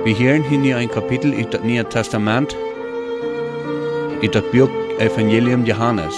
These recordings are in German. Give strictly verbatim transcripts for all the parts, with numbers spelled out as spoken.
Wir hören hier ein Kapitel in das Neue Testament, in das Buch Evangelium Johannes.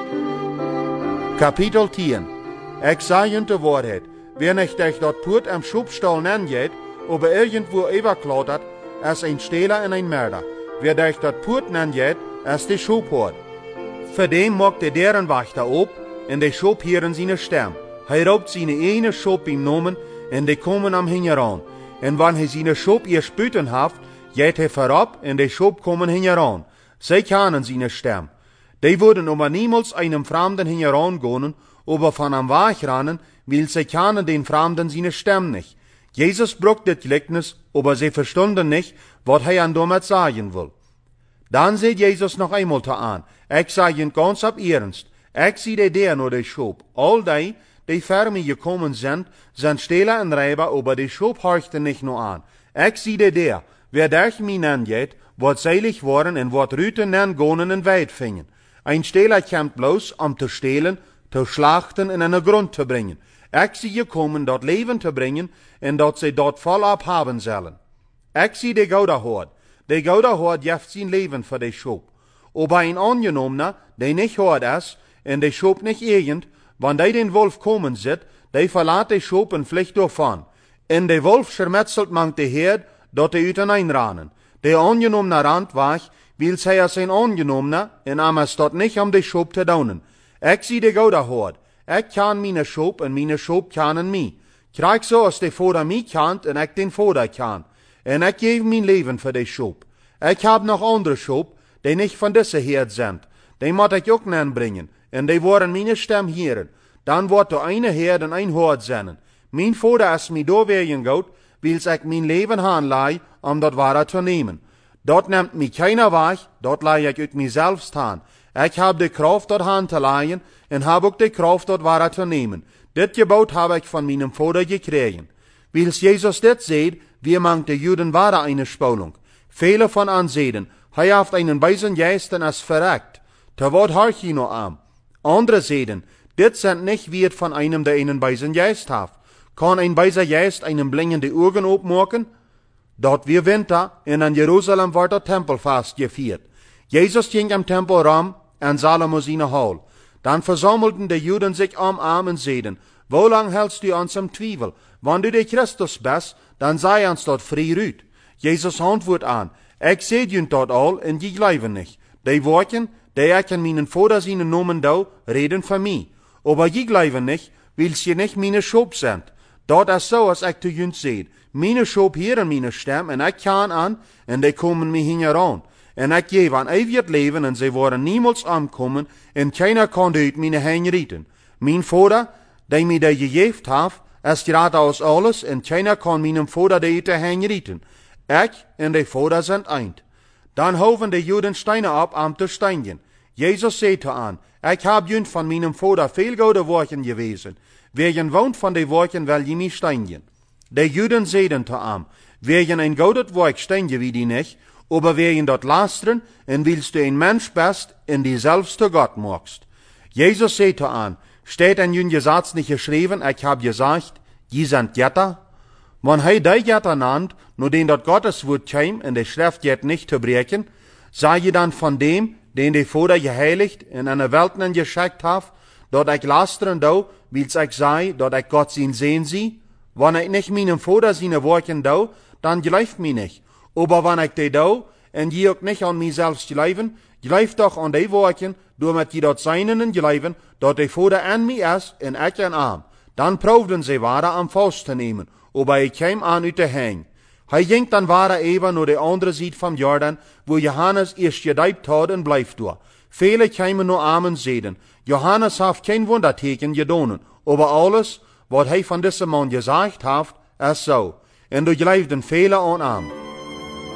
Kapitel tien. Ik zei je de waarheid. Wenn ich dich dort Put am Schubstall nennt, aber irgendwo überklautert, als ein Stehler und ein Mörder. Wer dich dort Put nennt, als die Schubhort. Für den mag der deren Wächter ob, und die Schub hören seine Stimme. Er raubt seine eine Schub im Namen, und die kommen am Hingeran. Und wenn er seine Schub ihr spüten haft, geht er vorab, und die Schub kommen hingeran. Sie kennen seine Stimme. Die würden aber niemals einem Fremden hingeran gehen, aber von am Weg rennen, weil sie kennen den Fremden seine Stimme nicht. Jesus bruch das Gleichnis, aber sie verstunden nicht, was er an damit sagen will. Dann sieht Jesus noch einmal da an. Ich sage ihn ganz ab ernst. Ich sehe der nur die Schub. All die, die vor mir gekommen sind, sind Stehler und Räuber, aber die Schub horchten nicht nur an. Ich sehe der, wer durch mich nennt, wird selig worden und wird Rüten nennen, gonen und weit fingen. Ein Stehler kommt bloß, um zu stehlen, zu schlachten und in den Grund zu bringen. Ich sehe gekommen, dort Leben zu bringen, und dort sie dort vollab haben sollen. Ich sehe die Gouderhort. Der Gouderhort jeft sein Leben für die Schub. Aber ein Angenommener, der nicht hört ist, und die Schub nicht irgend, wenn der den Wolf kommen sieht, der verlässt die Schub und fliegt davon. Und der Wolf schermetzelt manch die Herd, dort die Üten einrannen. Der Angenommener rannt weg, weil sie als ein Angenommener, und am es dort nicht um die Schub zu daunen. Ich sehe die Gouderhort. Ich kann meine Schub, und meine Schub kennen mich. Krieg so, als der Vater mich kennt, und ich den Vater kann. Und ich gebe mein Leben für die Schub. Ich hab noch andere Schub, die nicht von dieser Herd sind. Die muss ich auch bringen, und die wollen meine Stimme hören. Dann wird der eine Herd und ein Hort sein. Mein Vater ist mir da wegen Gott, weil ich mein Leben hanlei, um dort Ware zu nehmen. Dort nimmt mich keiner weg, dort leih ich ut mir selbst han. Ich hab die Kraft dort han zu leihen, und hab auch die Kraft dort Ware zu nehmen. Das Gebot habe ich von meinem Vater gekriegt. Weil Jesus das sieht, wie man die Juden Ware eine Spulung. Viele von ansehen, er haft einen weisen Geist und es verreckt. Da wird horch ihn noch am. Andere sehen, das sind nicht wie von einem, der einen weisen Geist haft. Kann ein weiser Geist einem blingende Augen aufmachen? Dort wie Winter, und in Jerusalem wird der Tempelfest gefeiert. Jesus ging am Tempel rum, in Salomo seine Hall. Dann versammelten die Juden sich am Arm und sehen, wo lang hältst du uns im Zweifel? Wenn du der Christus bist, dann sei uns dort frei rüt. Jesus antwortet an, ich seh ihn dort all, und die glauben nicht. Die Worten, die ich in meinen Vater seinen Namen da, reden für mich. Aber die glauben nicht, weil sie nicht meine Schub sind. Dort ist so, als ich zu ihnen sehe. Meine Schub hören meine Stimme, und ich kann an, und die kommen mir hinein. Und ich gebe ein ewiges Leben, und sie werden niemals ankommen, und keiner kann durch meine Hände retten. Mein Vater, der mir da gegeben hat, ist gerade aus alles, und keiner kann meinem Vater die Hände retten. Ich und der Vater sind eins. Dann hoben die Juden Steine ab, um zu steinigen. Jesus sagte an, ich hab jünd von meinem Vater viel gute Worten gewesen. Wer jen wohnt von den Worten, will je mich steinigen. Die Juden sagten zu ihm, wer jen ein gutes Wort steinige wie die nicht, aber wer jen dort lastern, und willst du ein Mensch bist, in die selbst zu Gott magst. Jesus sagte an, steht in jün Gesetz nicht geschrieben, ich hab gesagt, die sind Götter? Wenn er die Götter nannt, nur den dort Gottes Wort käm, in der Schrift jet nicht zu brechen, sei je dann von dem, den der Vater geheiligt, in einer Welt geschickt hat, dort ich lastern do, wills ich sei, dort ich Gott sein sehen sie. Wenn ich nicht meinem Vater seine Worten do, dann glaubt mir nicht. Aber wenn ich die do, und je auch nicht an mich selbst glauben, glaubt doch an die Worten, damit je dort seinen glauben, dort der Vater an mir ist, und ich an ihm. Dann proben sie Ware am Faust zu nehmen, aber ich käm an ut der Häng. Er ging dann Ware eben nur der andere Seite vom Jordan, wo Johannes erst gedeibt hat und bleibt da. Viele kämen nur Amen sehen. Johannes hat kein Wunderteken gedonen, aber alles, was er von diesem Mann gesagt hat, ist so. Und du glaubten viele an Amen.